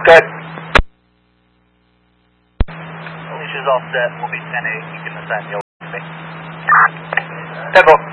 Good. Issues all set. We'll be 10-8. You can assign the old space. 10-4.